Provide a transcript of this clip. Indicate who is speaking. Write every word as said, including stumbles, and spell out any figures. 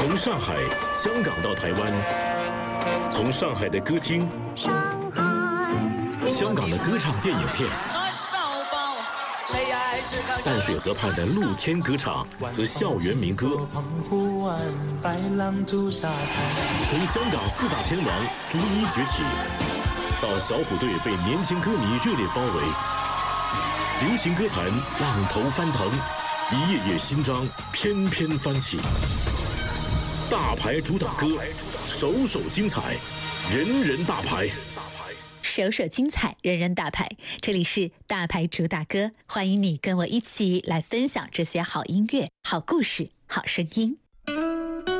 Speaker 1: 从上海、香港到台湾，从上海的歌厅、香港的歌唱电影片，淡水河畔的露天歌场和校园民歌，从香港四大天王逐一崛起，到小虎队被年轻歌迷热烈包围，流行歌坛浪头翻腾，一页页新章翩翩翻起。大牌主打歌，首首精彩，人人大牌。
Speaker 2: 首首精彩，人人大牌。这里是大牌主打歌，欢迎你跟我一起来分享这些好音乐、好故事、好声音。